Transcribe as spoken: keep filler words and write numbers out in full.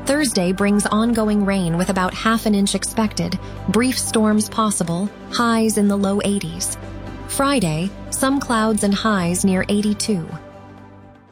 Thursday brings ongoing rain with about half an inch expected, brief storms possible, highs in the low eighties. Friday, some clouds and highs near eighty-two.